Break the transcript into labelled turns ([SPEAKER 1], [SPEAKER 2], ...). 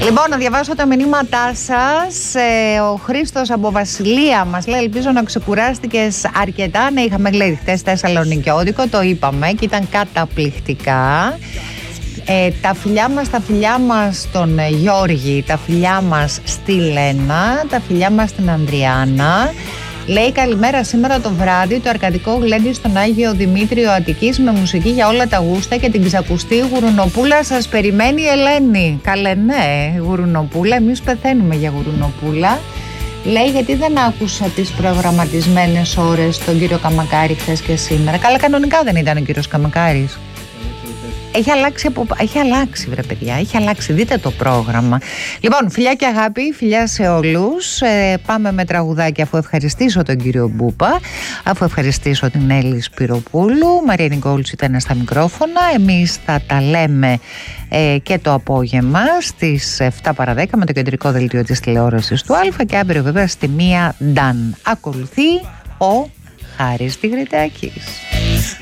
[SPEAKER 1] Λοιπόν, να διαβάσω τα μηνύματά σας. Ο Χρήστος από Βασιλεία μας λέει: ελπίζω να ξεκουράστηκες αρκετά. Ναι, είχαμε λέει χτες Θεσσαλονικιώτικο, το είπαμε και ήταν καταπληκτικά. Τα φιλιά μας στον Γιώργη, τα φιλιά μας στη Λένα, τα φιλιά μας στην Ανδριάνα. Λέει καλημέρα, σήμερα το βράδυ το αρκαδικό γλέντι στον Άγιο Δημήτριο Αττικής με μουσική για όλα τα γούστα και την ξακουστή γουρουνοπούλα σας περιμένει η Ελένη. Καλέ ναι, γουρουνοπούλα, εμείς πεθαίνουμε για γουρουνοπούλα. Λέει γιατί δεν άκουσα τις προγραμματισμένες ώρες τον κύριο Καμακάρη χθες και σήμερα. Καλά, κανονικά δεν ήταν ο κύριος Καμακάρης. Έχει αλλάξει βρε παιδιά, έχει αλλάξει, δείτε το πρόγραμμα. Λοιπόν, φιλιά και αγάπη, φιλιά σε όλους. Πάμε με τραγουδάκι αφού ευχαριστήσω τον κύριο Μπούπα, αφού ευχαριστήσω την Έλλη Σπυροπούλου. Μαρία Νικόλους ήταν στα μικρόφωνα. Εμείς θα τα λέμε και το απόγευμα στις 7 παρα 10 με το κεντρικό δελτίο της τηλεόρασης του Α και αύριο βέβαια στη 1 Νταν. Ακολουθεί ο Χάρης Τιγρητάκης.